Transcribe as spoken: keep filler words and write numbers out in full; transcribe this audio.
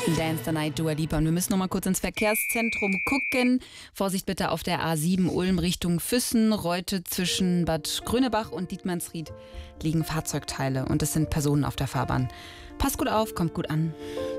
Dance the Night, Dua Lipa. Und wir müssen noch mal kurz ins Verkehrszentrum gucken. Vorsicht bitte auf der A sieben Ulm Richtung Füssen. Reute zwischen Bad Grönebach und Dietmannsried liegen Fahrzeugteile und es sind Personen auf der Fahrbahn. Passt gut auf, kommt gut an.